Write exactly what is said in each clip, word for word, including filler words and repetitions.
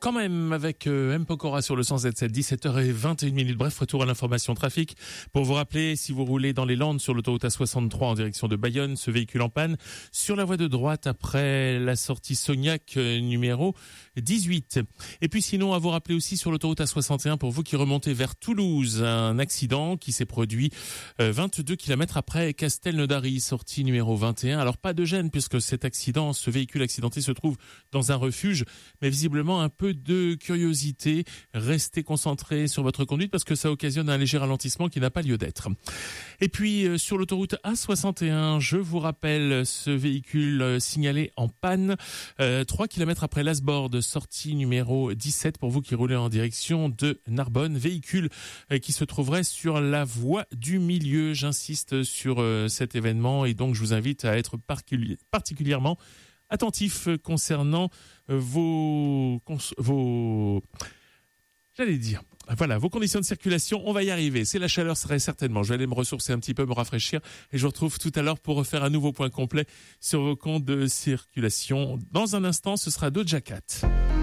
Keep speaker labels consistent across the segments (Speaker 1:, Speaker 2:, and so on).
Speaker 1: quand même avec euh, M. Pokora sur le cent sept sept, dix-sept heures vingt et une minutes. Bref, retour à l'information trafic. Pour vous rappeler, si vous roulez dans les Landes sur l'autoroute A soixante-trois en direction de Bayonne, ce véhicule en panne sur la voie de droite après la sortie Sognac euh, numéro dix-huit. Et puis sinon, à vous rappeler aussi sur l'autoroute A soixante et un, pour vous qui remontez vers Toulouse, un accident qui s'est produit euh, vingt-deux kilomètres après Castelnaudary, sortie numéro vingt et un. Alors pas de gêne puisque cet accident, ce véhicule accidenté se trouve dans un refuge, mais visiblement un peu de curiosité. Restez concentrés sur votre conduite parce que ça occasionne un léger ralentissement qui n'a pas lieu d'être. Et puis euh, sur l'autoroute A soixante et un, je vous rappelle ce véhicule euh, signalé en panne euh, trois kilomètres après Lasborde, sortie numéro dix-sept, pour vous qui roulez en direction de Narbonne. Véhicule euh, qui se trouverait sur la voie du milieu. J'insiste sur euh, cet événement et donc je vous invite à être particuli- particulièrement attentif concernant vos, vos, j'allais dire, voilà, vos conditions de circulation. On va y arriver. C'est la chaleur, serait certainement. Je vais aller me ressourcer un petit peu, me rafraîchir et je vous retrouve tout à l'heure pour refaire un nouveau point complet sur vos comptes de circulation. Dans un instant, ce sera Doja Cat.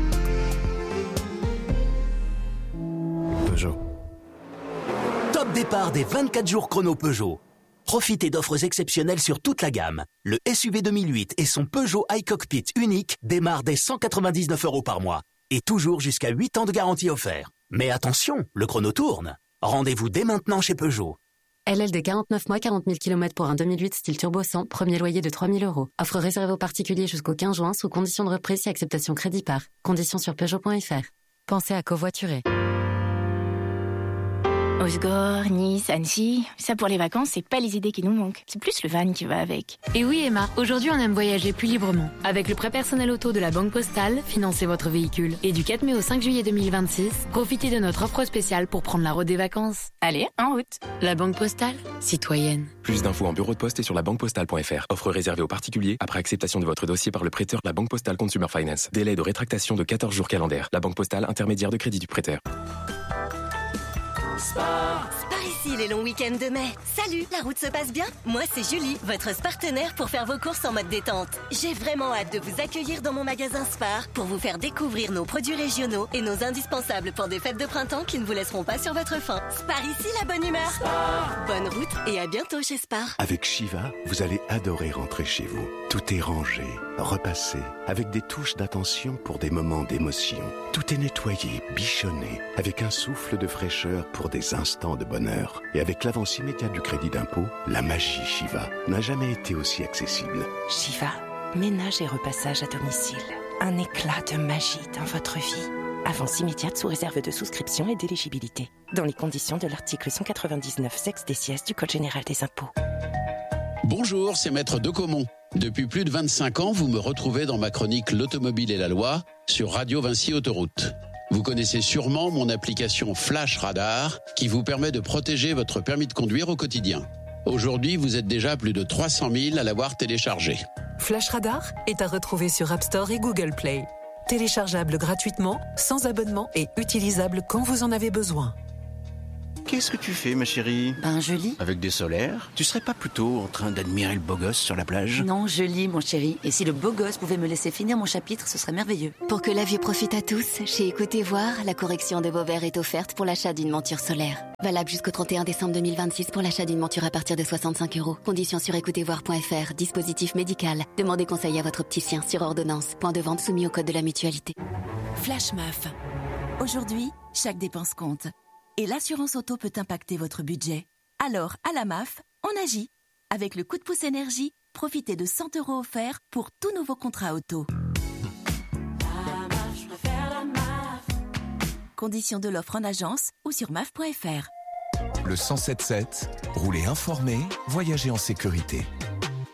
Speaker 2: Peugeot.
Speaker 3: Top départ des vingt-quatre jours chrono Peugeot. Profitez d'offres exceptionnelles sur toute la gamme. Le S U V deux mille huit et son Peugeot iCockpit unique démarrent dès cent quatre-vingt-dix-neuf euros par mois. Et toujours jusqu'à huit ans de garantie offert. Mais attention, le chrono tourne. Rendez-vous dès maintenant chez Peugeot.
Speaker 4: L L D quarante-neuf mois, quarante mille kilomètres pour un deux mille huit style turbo cent, premier loyer de trois mille euros. Offre réservée aux particuliers jusqu'au quinze juin sous condition de reprise si acceptation crédit par. Conditions sur Peugeot point F R. Pensez à covoiturer.
Speaker 5: Osgore, Nice, Annecy, ça pour les vacances, c'est pas les idées qui nous manquent. C'est plus le van qui va avec.
Speaker 6: Et oui Emma, aujourd'hui on aime voyager plus librement. Avec le prêt personnel auto de la Banque Postale, financez votre véhicule. Et du quatre mai au cinq juillet deux mille vingt-six, profitez de notre offre spéciale pour prendre la route des vacances.
Speaker 5: Allez, en route.
Speaker 6: La Banque Postale, citoyenne.
Speaker 2: Plus d'infos en bureau de poste et sur la banque postale point F R. Offre réservée aux particuliers après acceptation de votre dossier par le prêteur. La Banque Postale Consumer Finance. Délai de rétractation de quatorze jours calendaires. La Banque Postale, intermédiaire de crédit du prêteur.
Speaker 7: Sport. Sport ici les longs week-ends de mai. Salut, la route se passe bien? Moi c'est Julie, votre partenaire pour faire vos courses en mode détente. J'ai vraiment hâte de vous accueillir dans mon magasin Spar pour vous faire découvrir nos produits régionaux et nos indispensables pour des fêtes de printemps qui ne vous laisseront pas sur votre faim. Spar ici, la bonne humeur. Spar. Bonne route et à bientôt chez Spar.
Speaker 8: Avec Shiva, vous allez adorer rentrer chez vous. Tout est rangé, repassé, avec des touches d'attention pour des moments d'émotion. Tout est nettoyé, bichonné, avec un souffle de fraîcheur pour des instants de bonheur. Et avec l'avance immédiate du crédit d'impôt, la magie Shiva n'a jamais été aussi accessible.
Speaker 9: Shiva, ménage et repassage à domicile. Un éclat de magie dans votre vie. Avance immédiate sous réserve de souscription et d'éligibilité. Dans les conditions de l'article cent quatre-vingt-dix-neuf sexe des sièges du Code général des impôts.
Speaker 10: Bonjour, c'est Maître Decomont. Depuis plus de vingt-cinq ans, vous me retrouvez dans ma chronique L'Automobile et la Loi sur Radio Vinci Autoroute. Vous connaissez sûrement mon application Flash Radar qui vous permet de protéger votre permis de conduire au quotidien. Aujourd'hui, vous êtes déjà plus de trois cent mille à l'avoir téléchargé.
Speaker 11: Flash Radar est à retrouver sur App Store et Google Play. Téléchargeable gratuitement, sans abonnement et utilisable quand vous en avez besoin.
Speaker 12: Qu'est-ce que tu fais, ma chérie?
Speaker 13: Ben, je lis.
Speaker 12: Avec des solaires? Tu serais pas plutôt en train d'admirer le beau gosse sur la plage?
Speaker 13: Non, je lis, mon chéri. Et si le beau gosse pouvait me laisser finir mon chapitre, ce serait merveilleux.
Speaker 14: Pour que la vue profite à tous, chez Écoutez Voir, la correction de vos verres est offerte pour l'achat d'une monture solaire. Valable jusqu'au trente et un décembre deux mille vingt-six pour l'achat d'une monture à partir de soixante-cinq euros. Conditions sur écoutez voir point F R. Dispositif médical. Demandez conseil à votre opticien sur ordonnance. Point de vente soumis au code de la mutualité.
Speaker 15: Flash M A F. Aujourd'hui, chaque dépense compte. Et l'assurance auto peut impacter votre budget. Alors, à la M A F, on agit. Avec le coup de pouce énergie, profitez de cent euros offerts pour tout nouveau contrat auto. La M A F, je préfère la M A F. Conditions de l'offre en agence ou sur M A F point F R.
Speaker 16: Le cent sept sept, roulez informé, voyagez en sécurité.